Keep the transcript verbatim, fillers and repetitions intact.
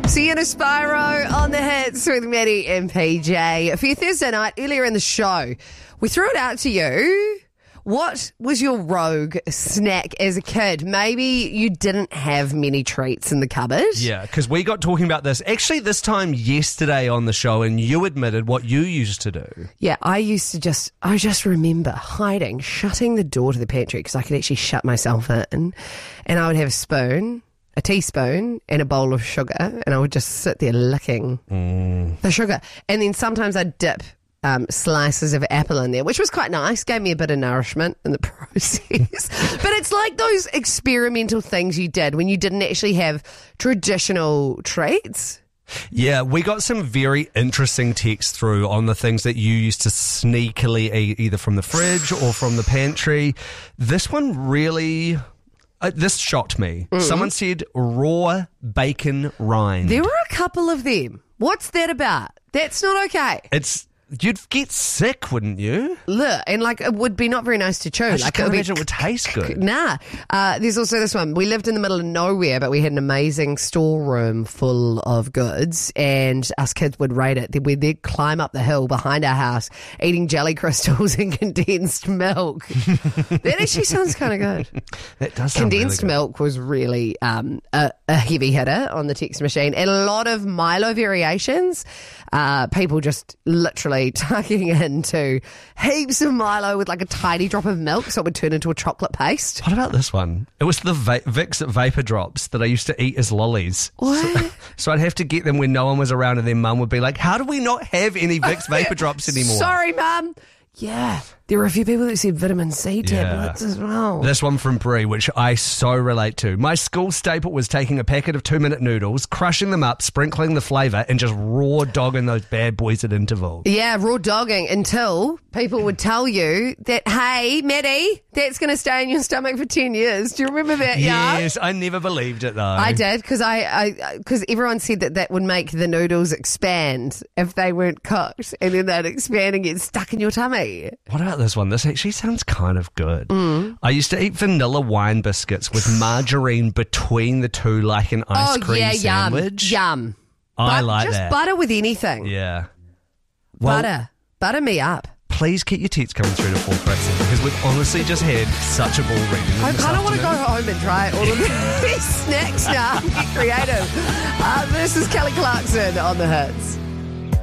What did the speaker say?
Sienna Spyro on the hits with Maddie and P J. For your Thursday night, earlier in the show, we threw it out to you. What was your rogue snack as a kid? Maybe you didn't have many treats in the cupboard. Yeah, because we got talking about this actually this time yesterday on the show, and you admitted what you used to do. Yeah, I used to just, I just remember hiding, shutting the door to the pantry because I could actually shut myself in, and I would have a spoon, a teaspoon and a bowl of sugar, and I would just sit there licking mm. the sugar. And then sometimes I'd dip um, slices of apple in there, which was quite nice, gave me a bit of nourishment in the process. But it's like those experimental things you did when you didn't actually have traditional treats. Yeah, we got some very interesting texts through on the things that you used to sneakily eat, either from the fridge or from the pantry. This one really... Uh, this shocked me. Mm. Someone said raw bacon rind. There were a couple of them. What's that about? That's not okay. It's you'd get sick, wouldn't you? Look, and like it would be not very nice to chew. I like just can't imagine it would taste good. Nah. Uh, there's also this one. We lived in the middle of nowhere, but we had an amazing storeroom full of goods, and us kids would raid it. We'd then climb up the hill behind our house, eating jelly crystals and condensed milk. That actually sounds kind of good. That does sound Condensed really good. milk was really um, a, a heavy hitter on the text machine, and a lot of Milo variations. Uh, people just literally tucking into heaps of Milo with like a tiny drop of milk so it would turn into a chocolate paste. What about this one? It was the Va- Vicks Vapor Drops that I used to eat as lollies. What? So, so I'd have to get them when no one was around, and then Mum would be like, how do we not have any Vicks Vapor Drops anymore? Sorry, Mum. Yeah, there were a few people that said vitamin C tablets Yeah. as well. This one from Brie, which I so relate to. My school staple was taking a packet of two-minute noodles, crushing them up, sprinkling the flavour, and just raw dogging those bad boys at intervals. Yeah, raw dogging until people would tell you that, hey, Maddie, that's going to stay in your stomach for ten years. Do you remember that? Yeah. Yes, I never believed it, though. I did, because I, I, because everyone said that that would make the noodles expand if they weren't cooked, and then they'd expand and get stuck in your tummy. What about this one? This actually sounds kind of good. Mm. I used to eat vanilla wine biscuits with margarine between the two like an ice oh, cream yeah, sandwich. Yum, yum. I but like just that. Just butter with anything. Yeah. Well, butter. Butter me up. Please keep your texts coming through to four three seven because we've honestly just had such a ball reading. I kind of want to go home and try all of these snacks now. Get creative. Uh, this is Kelly Clarkson on the hits.